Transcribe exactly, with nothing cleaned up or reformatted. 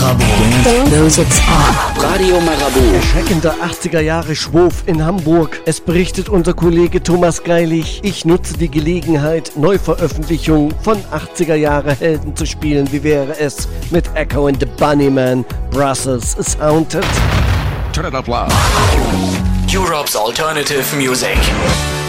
Marabout. Don't lose its off. Radio Marabout. Erschreckender achtziger Jahre Schwurf in Hamburg. Es berichtet unser Kollege Thomas Geilig. Ich nutze die Gelegenheit, Neuveröffentlichung von achtziger Jahre Helden zu spielen. Wie wäre es mit Echo and the Bunnymen? Brussels is haunted. Turn it up loud. Europe's alternative music.